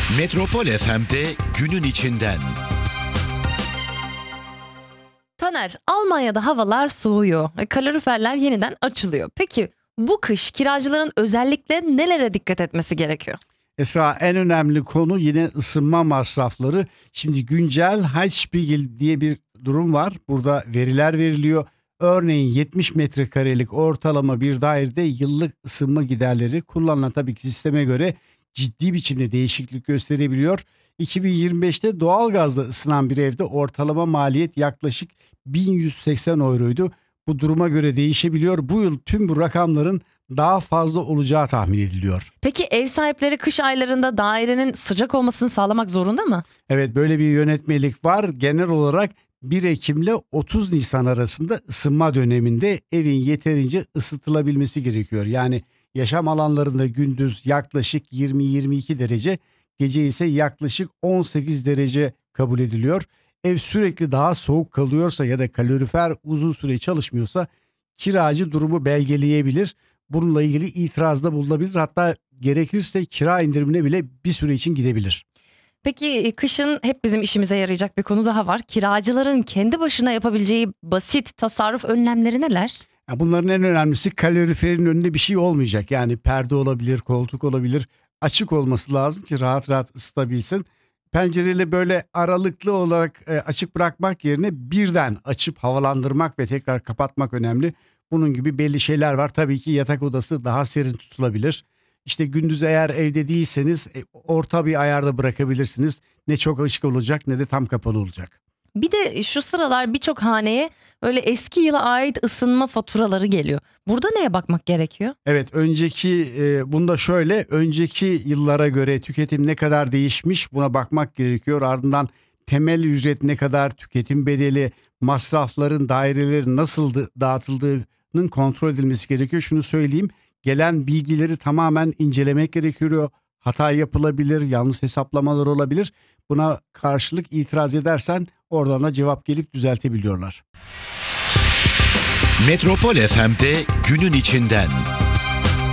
Metropol FM'de günün içinden. Taner, Almanya'da havalar soğuyor. Kaloriferler yeniden açılıyor. Peki bu kış kiracıların özellikle nelere dikkat etmesi gerekiyor? Esra, en önemli konu yine ısınma masrafları. Şimdi güncel Heizspiegel diye bir durum var. Burada veriler veriliyor. Örneğin 70 metrekarelik ortalama bir dairede yıllık ısınma giderleri kullanılan tabii ki sisteme göre ciddi biçimde değişiklik gösterebiliyor. 2025'te doğalgazla ısınan bir evde ortalama maliyet yaklaşık 1180 euroydu. Bu duruma göre değişebiliyor. Bu yıl tüm bu rakamların daha fazla olacağı tahmin ediliyor. Peki ev sahipleri kış aylarında dairenin sıcak olmasını sağlamak zorunda mı? Evet, böyle bir yönetmelik var. Genel olarak 1 Ekim ile 30 Nisan arasında ısınma döneminde evin yeterince ısıtılabilmesi gerekiyor. Yani yaşam alanlarında gündüz yaklaşık 20-22 derece, gece ise yaklaşık 18 derece kabul ediliyor. Ev sürekli daha soğuk kalıyorsa ya da kalorifer uzun süre çalışmıyorsa kiracı durumu belgeleyebilir. Bununla ilgili itirazda bulunabilir. Hatta gerekirse kira indirimine bile bir süre için gidebilir. Peki kışın hep bizim işimize yarayacak bir konu daha var. Kiracıların kendi başına yapabileceği basit tasarruf önlemleri neler? Bunların en önemlisi kaloriferin önünde bir şey olmayacak. Yani perde olabilir, koltuk olabilir. Açık olması lazım ki rahat rahat ısıtabilsin. Pencereleri böyle aralıklı olarak açık bırakmak yerine birden açıp havalandırmak ve tekrar kapatmak önemli. Bunun gibi belli şeyler var. Tabii ki yatak odası daha serin tutulabilir. İşte gündüz eğer evde değilseniz orta bir ayarda bırakabilirsiniz. Ne çok açık olacak ne de tam kapalı olacak. Bir de şu sıralar birçok haneye öyle eski yıla ait ısınma faturaları geliyor. Burada neye bakmak gerekiyor? Evet, bunda şöyle, önceki yıllara göre tüketim ne kadar değişmiş buna bakmak gerekiyor. Ardından temel ücret ne kadar, tüketim bedeli, masrafların, dairelerin nasıl dağıtıldığının kontrol edilmesi gerekiyor. Şunu söyleyeyim, gelen bilgileri tamamen incelemek gerekiyor. Hata yapılabilir, yanlış hesaplamalar olabilir. Buna karşılık itiraz edersen oradan da cevap gelip düzeltebiliyorlar. Metropol FM'de günün içinden.